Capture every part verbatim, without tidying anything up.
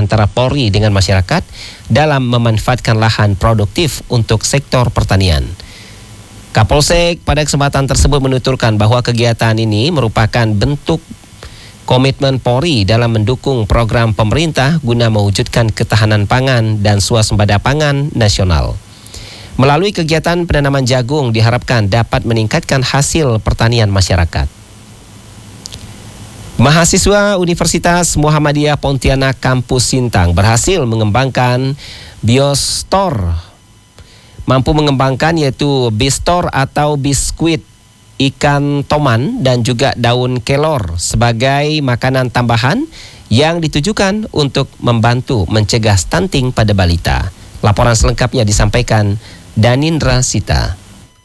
antara Polri dengan masyarakat dalam memanfaatkan lahan produktif untuk sektor pertanian. Kapolsek pada kesempatan tersebut menuturkan bahwa kegiatan ini merupakan bentuk komitmen Polri dalam mendukung program pemerintah guna mewujudkan ketahanan pangan dan swasembada pangan nasional. Melalui kegiatan penanaman jagung diharapkan dapat meningkatkan hasil pertanian masyarakat. Mahasiswa Universitas Muhammadiyah Pontianak Kampus Sintang berhasil mengembangkan biostore, mampu mengembangkan yaitu bistor atau biskuit ikan toman dan juga daun kelor sebagai makanan tambahan yang ditujukan untuk membantu mencegah stunting pada balita. Laporan selengkapnya disampaikan Danindra Sita.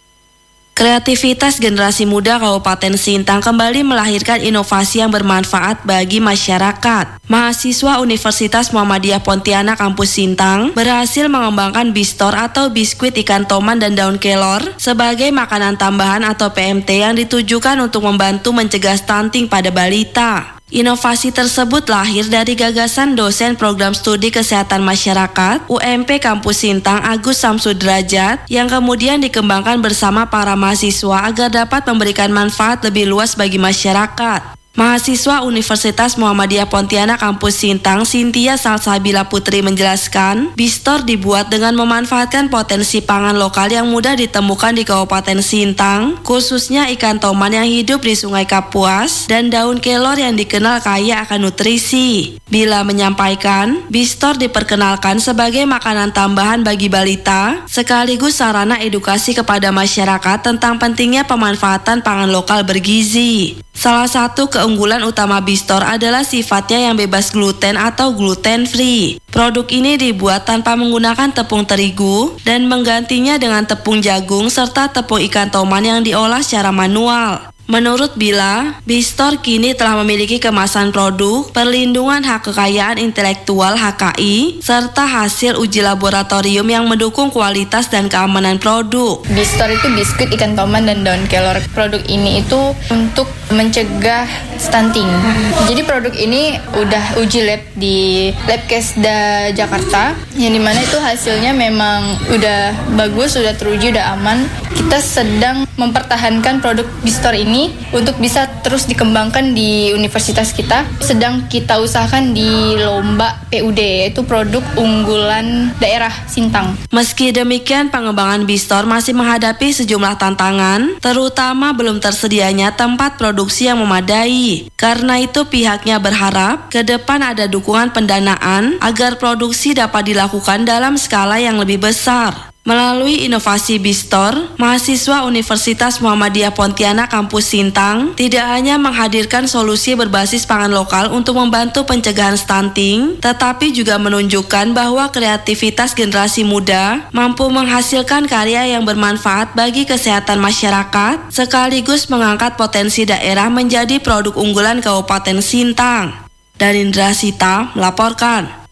Kreativitas generasi muda Kabupaten Sintang kembali melahirkan inovasi yang bermanfaat bagi masyarakat. Mahasiswa Universitas Muhammadiyah Pontianak Kampus Sintang berhasil mengembangkan bistor atau biskuit ikan toman dan daun kelor sebagai makanan tambahan atau P M T yang ditujukan untuk membantu mencegah stunting pada balita. Inovasi tersebut lahir dari gagasan dosen program studi kesehatan masyarakat U M P Kampus Sintang Agus Samsudrajat yang kemudian dikembangkan bersama para mahasiswa agar dapat memberikan manfaat lebih luas bagi masyarakat. Mahasiswa Universitas Muhammadiyah Pontianak Kampus Sintang Cynthia Salsabila Putri menjelaskan, bistor dibuat dengan memanfaatkan potensi pangan lokal yang mudah ditemukan di Kabupaten Sintang, khususnya ikan toman yang hidup di Sungai Kapuas dan daun kelor yang dikenal kaya akan nutrisi. Bila menyampaikan, bistor diperkenalkan sebagai makanan tambahan bagi balita, sekaligus sarana edukasi kepada masyarakat tentang pentingnya pemanfaatan pangan lokal bergizi. Salah satu keunggulan utama bistor adalah sifatnya yang bebas gluten atau gluten free. Produk ini dibuat tanpa menggunakan tepung terigu dan menggantinya dengan tepung jagung serta tepung ikan toman yang diolah secara manual. Menurut Bila, bistor kini telah memiliki kemasan produk, perlindungan hak kekayaan intelektual H K I, serta hasil uji laboratorium yang mendukung kualitas dan keamanan produk. Bistor itu biskuit ikan toman dan daun kelor. Produk ini itu untuk mencegah stunting. Jadi produk ini udah uji lab di Labkesda Jakarta, yang dimana itu hasilnya memang udah bagus, udah teruji, udah aman. Kita sedang mempertahankan produk bistor ini untuk bisa terus dikembangkan di universitas kita. Sedang kita usahakan di lomba P U D, yaitu produk unggulan daerah Sintang. Meski demikian, pengembangan bistor masih menghadapi sejumlah tantangan, terutama belum tersedianya tempat produksi yang memadai. Karena itu pihaknya berharap ke depan ada dukungan pendanaan agar produksi dapat dilakukan dalam skala yang lebih besar. Melalui inovasi bistor, mahasiswa Universitas Muhammadiyah Pontianak Kampus Sintang tidak hanya menghadirkan solusi berbasis pangan lokal untuk membantu pencegahan stunting, tetapi juga menunjukkan bahwa kreativitas generasi muda mampu menghasilkan karya yang bermanfaat bagi kesehatan masyarakat, sekaligus mengangkat potensi daerah menjadi produk unggulan Kabupaten Sintang. Danindra Sita melaporkan.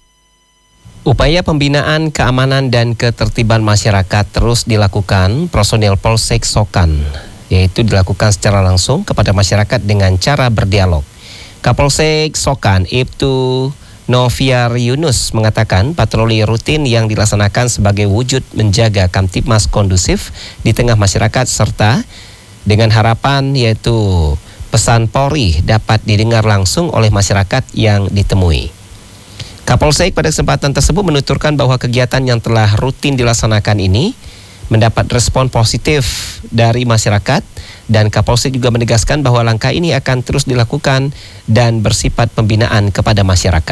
Upaya pembinaan keamanan dan ketertiban masyarakat terus dilakukan personil Polsek Sokan, yaitu dilakukan secara langsung kepada masyarakat dengan cara berdialog. Kapolsek Sokan, Ibtu Noviar Yunus mengatakan patroli rutin yang dilaksanakan sebagai wujud menjaga Kamtibmas kondusif di tengah masyarakat serta dengan harapan yaitu pesan Polri dapat didengar langsung oleh masyarakat yang ditemui. Kapolsek pada kesempatan tersebut menuturkan bahwa kegiatan yang telah rutin dilaksanakan ini mendapat respon positif dari masyarakat dan Kapolsek juga menegaskan bahwa langkah ini akan terus dilakukan dan bersifat pembinaan kepada masyarakat.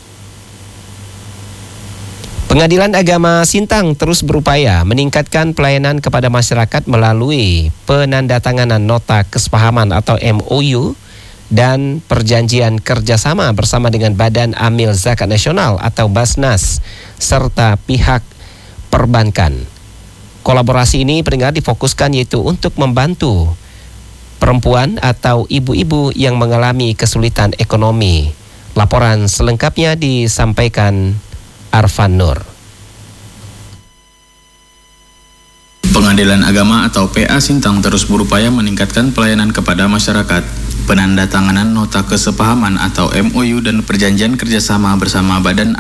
Pengadilan Agama Sintang terus berupaya meningkatkan pelayanan kepada masyarakat melalui penandatanganan nota kesepahaman atau M O U dan perjanjian kerjasama bersama dengan Badan Amil Zakat Nasional atau Basnas serta pihak perbankan. Kolaborasi ini peringkat difokuskan yaitu untuk membantu perempuan atau ibu-ibu yang mengalami kesulitan ekonomi. Laporan selengkapnya disampaikan Arfan Nur. Pengadilan Agama atau P A Sintang terus berupaya meningkatkan pelayanan kepada masyarakat. Penandatanganan nota kesepahaman atau M O U dan perjanjian kerjasama bersama Badan